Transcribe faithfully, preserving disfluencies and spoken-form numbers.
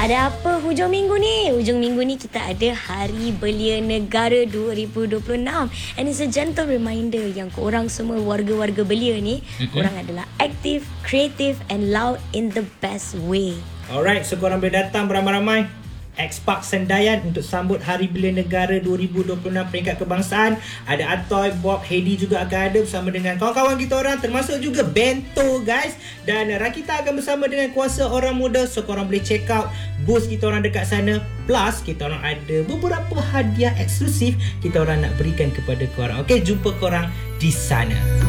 Ada apa hujung minggu ni? Hujung minggu ni kita ada Hari Belia Negara dua ribu dua puluh enam. And it's a gentle reminder yang korang semua warga-warga belia ni, mm-hmm. korang adalah aktif, kreatif and loud in the best way. Alright, so korang boleh datang beramai-ramai X-Park Sendayan untuk sambut Hari Belia Negara dua ribu dua puluh enam peringkat kebangsaan. Ada Atoy, Bob, Heidi juga akan ada bersama dengan kawan-kawan kita orang, termasuk juga Bento guys. Dan Rakita akan bersama dengan Kuasa Orang Muda. So korang boleh check out booth kita orang dekat sana. Plus kita orang ada beberapa hadiah eksklusif kita orang nak berikan kepada korang. Okay, jumpa korang di sana.